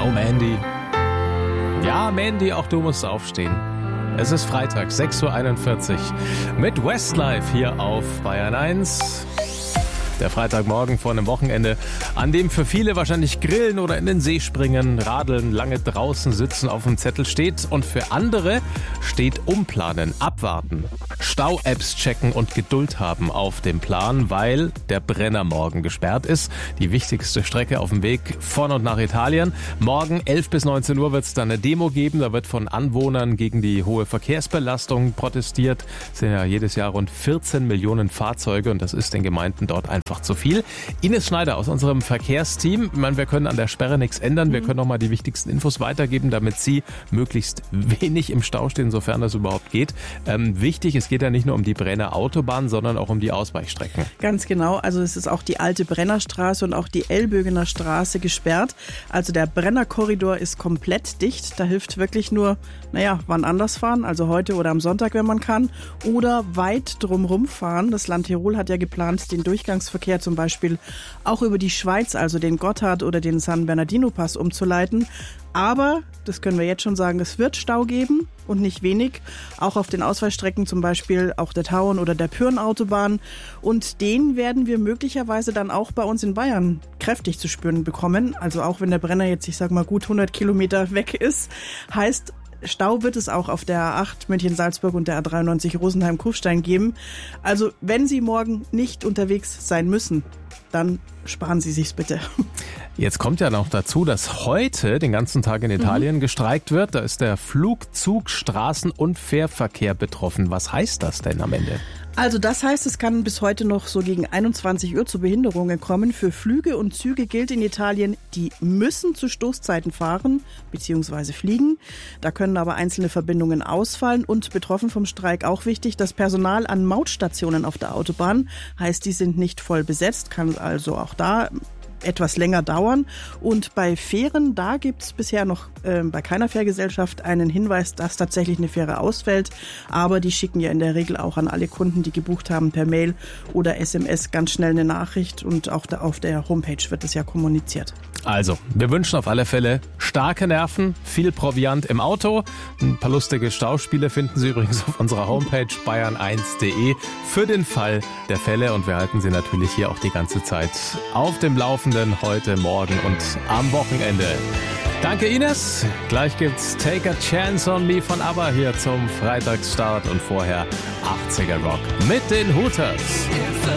Oh Mandy. Ja, Mandy, auch du musst aufstehen. Es ist Freitag, 6.41 Uhr mit Westlife hier auf Bayern 1. Der Freitagmorgen vor einem Wochenende, an dem für viele wahrscheinlich Grillen oder in den See springen, Radeln, lange draußen sitzen auf dem Zettel steht. Und für andere steht Umplanen, Abwarten, Stau-Apps checken und Geduld haben auf dem Plan, weil der Brenner morgen gesperrt ist. Die wichtigste Strecke auf dem Weg von und nach Italien. Morgen 11 bis 19 Uhr wird es dann eine Demo geben. Da wird von Anwohnern gegen die hohe Verkehrsbelastung protestiert. Es sind ja jedes Jahr rund 14 Millionen Fahrzeuge und das ist den Gemeinden dort einfach zu viel. Ines Schneider aus unserem Verkehrsteam. Ich meine, wir können an der Sperre nichts ändern. Wir können noch mal die wichtigsten Infos weitergeben, damit Sie möglichst wenig im Stau stehen, sofern das überhaupt geht. Wichtig, es geht ja nicht nur um die Brenner Autobahn, sondern auch um die Ausweichstrecken. Ganz genau. Also es ist auch die alte Brennerstraße und auch die Elbögener Straße gesperrt. Also der Brennerkorridor ist komplett dicht. Da hilft wirklich nur, wann anders fahren, also heute oder am Sonntag, wenn man kann, oder weit drumherum fahren. Das Land Tirol hat ja geplant, den Durchgangsverkehr zum Beispiel auch über die Schweiz, also den Gotthard oder den San Bernardino Pass umzuleiten. Aber, das können wir jetzt schon sagen, es wird Stau geben und nicht wenig. Auch auf den Ausweichstrecken, zum Beispiel auch der Tauern- oder der Pyhrn-Autobahn. Und den werden wir möglicherweise dann auch bei uns in Bayern kräftig zu spüren bekommen. Also auch wenn der Brenner jetzt, ich sag mal, gut 100 Kilometer weg ist, heißt, Stau wird es auch auf der A8 München-Salzburg und der A93 Rosenheim-Kufstein geben. Also wenn Sie morgen nicht unterwegs sein müssen, dann sparen Sie sich's bitte. Jetzt kommt ja noch dazu, dass heute den ganzen Tag in Italien gestreikt wird. Da ist der Flugzug-, Straßen- und Fährverkehr betroffen. Was heißt das denn am Ende? Also das heißt, es kann bis heute noch so gegen 21 Uhr zu Behinderungen kommen. Für Flüge und Züge gilt in Italien, die müssen zu Stoßzeiten fahren bzw. fliegen. Da können aber einzelne Verbindungen ausfallen und betroffen vom Streik auch wichtig, das Personal an Mautstationen auf der Autobahn. Heißt, die sind nicht voll besetzt, kann also auch da etwas länger dauern. Und bei Fähren, da gibt es bisher noch bei keiner Fährgesellschaft einen Hinweis, dass tatsächlich eine Fähre ausfällt. Aber die schicken ja in der Regel auch an alle Kunden, die gebucht haben, per Mail oder SMS ganz schnell eine Nachricht. Und auch auf der Homepage wird es ja kommuniziert. Also, wir wünschen auf alle Fälle starke Nerven, viel Proviant im Auto. Ein paar lustige Stauspiele finden Sie übrigens auf unserer Homepage bayern1.de für den Fall der Fälle. Und wir halten Sie natürlich hier auch die ganze Zeit auf dem Laufenden, heute, morgen und am Wochenende. Danke Ines. Gleich gibt's Take a Chance on Me von ABBA hier zum Freitagsstart und vorher 80er Rock mit den Hooters.